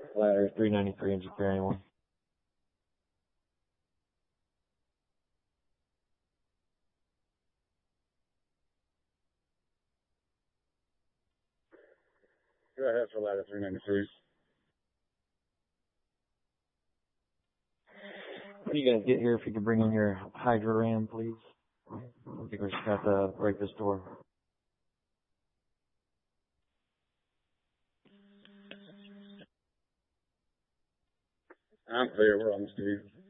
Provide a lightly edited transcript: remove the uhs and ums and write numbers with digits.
Ladder 393 and secure anyone. Go ahead for ladder 393. What are you going to get here if you could bring in your Hydra Ram, please? I think we just got to break this door. I'm clear. We're on the street.